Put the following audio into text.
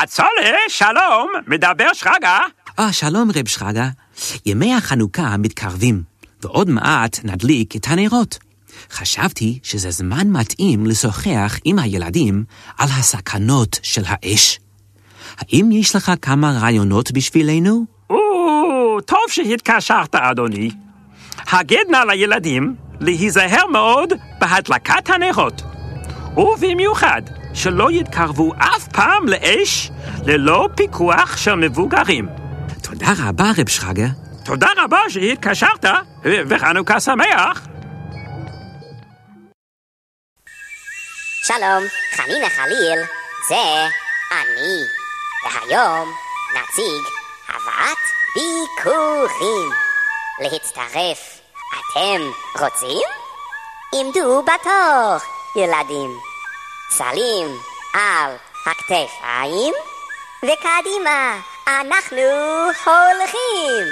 הצולה, שלום, מדבר שרגא. שלום רב שרגא. ימי החנוכה מתקרבים, ועוד מעט נדליק את הנרות. חשבתי שזה זמן מתאים לשוחח עם הילדים על הסכנות של האש. האם יש לך כמה רעיונות בשבילנו? טוב שהתקשרת, אדוני. הגד נא לילדים להיזהר מאוד בהדלקת הנרות, ובמיוחד שלא יתקרבו אף פעם לאש ללא פיקוח של מבוגרים. תודה רבה רב שרגא. תודה רבה שהתקשרת, וחנוכה שמח. שלום, חנינה חליל, זה אני. והיום נציג הבאת ביקורים. להצטרף, אתם רוצים? עמדו בתור, ילדים. סלים על הכתפיים, וקדימה, אנחנו הולכים.